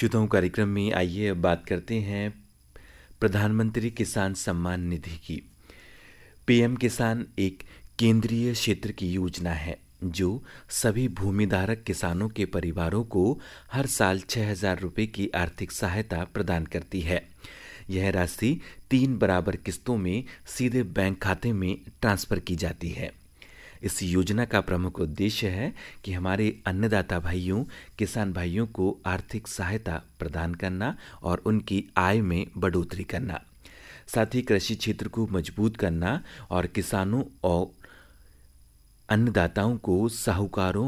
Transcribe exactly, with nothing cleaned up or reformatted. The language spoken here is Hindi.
श्रोताओं कार्यक्रम में आइए अब बात करते हैं प्रधानमंत्री किसान सम्मान निधि की। पीएम किसान एक केंद्रीय क्षेत्र की योजना है जो सभी भूमिधारक किसानों के परिवारों को हर साल छह हजार रुपये की आर्थिक सहायता प्रदान करती है। यह राशि तीन बराबर किस्तों में सीधे बैंक खाते में ट्रांसफर की जाती है। इस योजना का प्रमुख उद्देश्य है कि हमारे अन्नदाता भाइयों, किसान भाइयों को आर्थिक सहायता प्रदान करना और उनकी आय में बढ़ोतरी करना, साथ ही कृषि क्षेत्र को मजबूत करना और किसानों और अन्नदाताओं को साहूकारों